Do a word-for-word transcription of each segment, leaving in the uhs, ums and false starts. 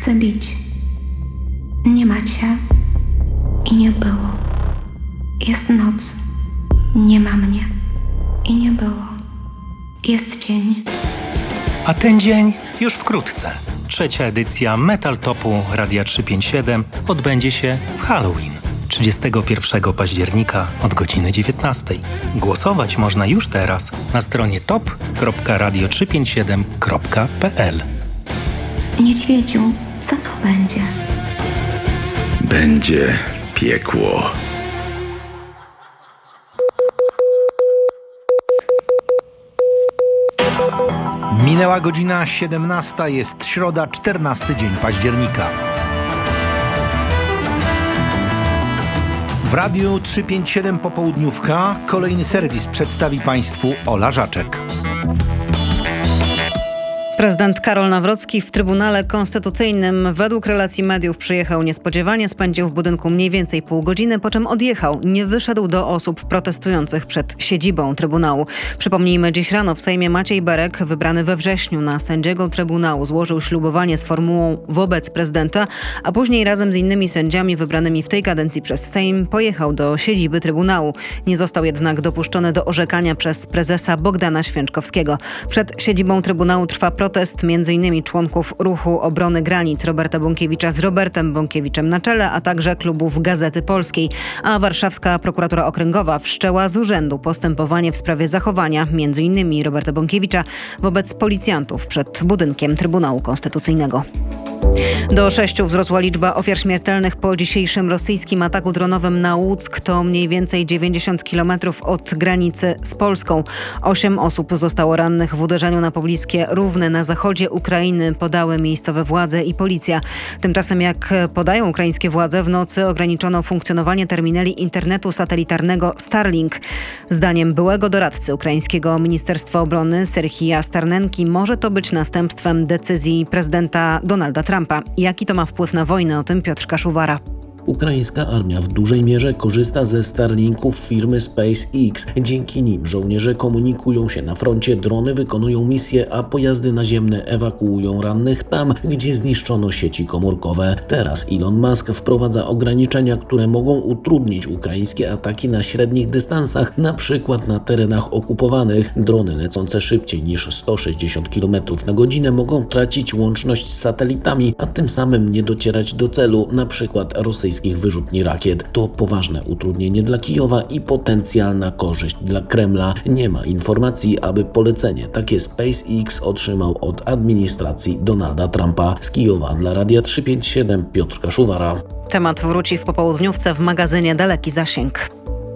chce bić. Nie macie i nie było. Jest noc, nie ma mnie i nie było. Jest dzień. A ten dzień już wkrótce. Trzecia edycja Metal Topu Radia trzysta pięćdziesiąt siedem odbędzie się w Halloween, trzydziestego pierwszego października od godziny dziewiętnastej. Głosować można już teraz na stronie top kropka radio trzysta pięćdziesiąt siedem kropka p l. Niedźwiedziu, co to będzie? Będzie piekło. Minęła godzina siedemnasta, jest środa, czternasty dzień października. W Radiu trzysta pięćdziesiąt siedem popołudniówka kolejny serwis przedstawi Państwu Ola Żaczek. Prezydent Karol Nawrocki w Trybunale Konstytucyjnym według relacji mediów przyjechał niespodziewanie, spędził w budynku mniej więcej pół godziny, po czym odjechał. Nie wyszedł do osób protestujących przed siedzibą Trybunału. Przypomnijmy, dziś rano w Sejmie Maciej Berek, wybrany we wrześniu na sędziego Trybunału, złożył ślubowanie z formułą wobec prezydenta, a później razem z innymi sędziami wybranymi w tej kadencji przez Sejm pojechał do siedziby Trybunału. Nie został jednak dopuszczony do orzekania przez prezesa Bogdana Święczkowskiego. Przed siedzibą Trybunału trwa protest między innymi członków Ruchu Obrony Granic Roberta Bąkiewicza z Robertem Bąkiewiczem na czele, a także klubów Gazety Polskiej. A warszawska prokuratura okręgowa wszczęła z urzędu postępowanie w sprawie zachowania między innymi Roberta Bąkiewicza wobec policjantów przed budynkiem Trybunału Konstytucyjnego. Do sześciu wzrosła liczba ofiar śmiertelnych po dzisiejszym rosyjskim ataku dronowym na Łuck. To mniej więcej dziewięćdziesiąt kilometrów od granicy z Polską. Osiem osób zostało rannych w uderzeniu na pobliskie Równe na zachodzie Ukrainy, podały miejscowe władze i policja. Tymczasem, jak podają ukraińskie władze, w nocy ograniczono funkcjonowanie terminali internetu satelitarnego Starlink. Zdaniem byłego doradcy ukraińskiego Ministerstwa Obrony Serhija Starnenki może to być następstwem decyzji prezydenta Donalda Trumpa. Jaki to ma wpływ na wojnę? O tym Piotr Kaszuwara. Ukraińska armia w dużej mierze korzysta ze Starlinków firmy SpaceX. Dzięki nim żołnierze komunikują się na froncie, drony wykonują misje, a pojazdy naziemne ewakuują rannych tam, gdzie zniszczono sieci komórkowe. Teraz Elon Musk wprowadza ograniczenia, które mogą utrudnić ukraińskie ataki na średnich dystansach, na przykład na terenach okupowanych. Drony lecące szybciej niż sto sześćdziesiąt kilometrów na godzinę mogą tracić łączność z satelitami, a tym samym nie docierać do celu, na przykład rosyjskich wyrzutni rakiet. To poważne utrudnienie dla Kijowa i potencjalna korzyść dla Kremla. Nie ma informacji, aby polecenie takie SpaceX otrzymał od administracji Donalda Trumpa. Z Kijowa dla Radia trzysta pięćdziesiąt siedem Piotr Kaszuwara. Temat wróci w popołudniówce w magazynie Daleki Zasięg.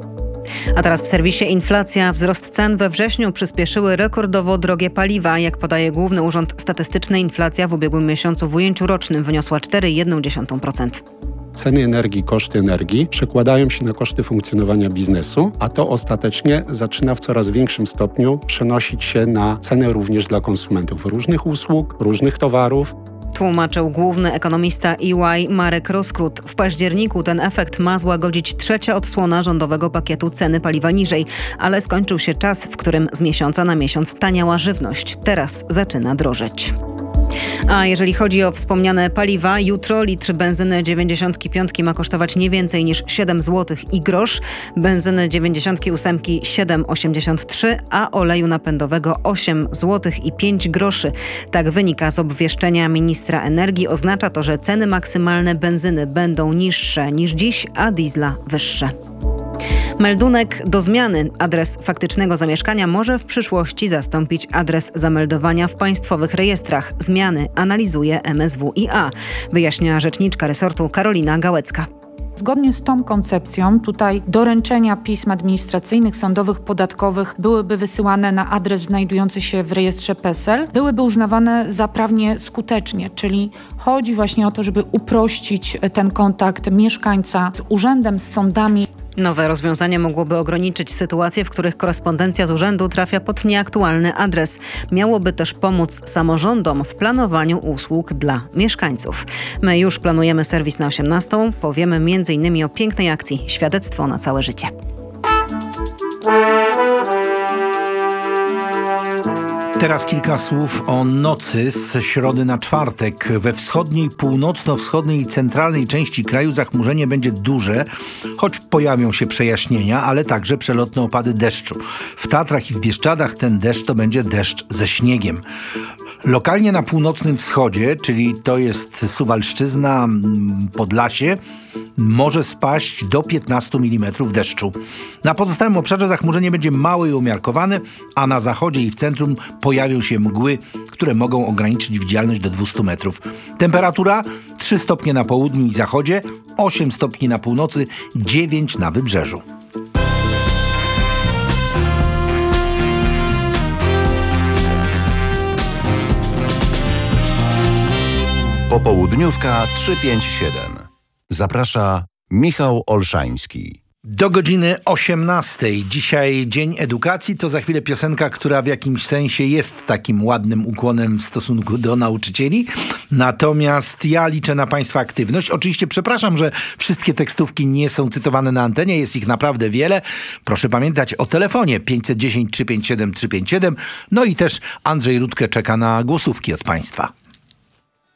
A teraz w serwisie inflacja. Wzrost cen we wrześniu przyspieszyły rekordowo drogie paliwa. Jak podaje Główny Urząd Statystyczny, inflacja w ubiegłym miesiącu w ujęciu rocznym wyniosła cztery przecinek jedna procent. Ceny energii, koszty energii przekładają się na koszty funkcjonowania biznesu, a to ostatecznie zaczyna w coraz większym stopniu przenosić się na ceny również dla konsumentów różnych usług, różnych towarów. Tłumaczył główny ekonomista E Y Marek Roskrót. W październiku ten efekt ma złagodzić trzecia odsłona rządowego pakietu ceny paliwa niżej, ale skończył się czas, w którym z miesiąca na miesiąc taniała żywność. Teraz zaczyna drożeć. A jeżeli chodzi o wspomniane paliwa, jutro litr benzyny dziewięćdziesiątki piątki ma kosztować nie więcej niż siedem złotych i grosz, benzyny dziewięćdziesiątki ósemki siedem osiemdziesiąt trzy, a oleju napędowego osiem złotych i pięć groszy. Tak wynika z obwieszczenia ministra energii. Oznacza to, że ceny maksymalne benzyny będą niższe niż dziś, a diesla wyższe. Meldunek do zmiany. Adres faktycznego zamieszkania może w przyszłości zastąpić adres zameldowania w państwowych rejestrach. Zmiany analizuje M S W i A, wyjaśnia rzeczniczka resortu Karolina Gałecka. Zgodnie z tą koncepcją tutaj doręczenia pism administracyjnych, sądowych, podatkowych byłyby wysyłane na adres znajdujący się w rejestrze P E S E L, byłyby uznawane za prawnie skutecznie, czyli chodzi właśnie o to, żeby uprościć ten kontakt mieszkańca z urzędem, z sądami. Nowe rozwiązanie mogłoby ograniczyć sytuacje, w których korespondencja z urzędu trafia pod nieaktualny adres. Miałoby też pomóc samorządom w planowaniu usług dla mieszkańców. My już planujemy serwis na osiemnastą. Powiemy między innymi o pięknej akcji Świadectwo na całe życie. Teraz kilka słów o nocy z środy na czwartek. We wschodniej, północno-wschodniej i centralnej części kraju zachmurzenie będzie duże, choć pojawią się przejaśnienia, ale także przelotne opady deszczu. W Tatrach i w Bieszczadach ten deszcz to będzie deszcz ze śniegiem. Lokalnie na północnym wschodzie, czyli to jest Suwalszczyzna, Podlasie, może spaść do piętnastu milimetrów deszczu. Na pozostałym obszarze zachmurzenie będzie małe i umiarkowane, a na zachodzie i w centrum pojawią się mgły, które mogą ograniczyć widzialność do dwustu metrów. Temperatura trzy stopnie na południu i zachodzie, osiem stopni na północy, dziewięć na wybrzeżu. Popołudniówka trzysta pięćdziesiąt siedem. Zaprasza Michał Olszański. Do godziny osiemnastej. Dzisiaj Dzień Edukacji. To za chwilę piosenka, która w jakimś sensie jest takim ładnym ukłonem w stosunku do nauczycieli. Natomiast ja liczę na Państwa aktywność. Oczywiście przepraszam, że wszystkie tekstówki nie są cytowane na antenie. Jest ich naprawdę wiele. Proszę pamiętać o telefonie pięćset dziesięć trzysta pięćdziesiąt siedem trzysta pięćdziesiąt siedem. No i też Andrzej Rudke czeka na głosówki od Państwa.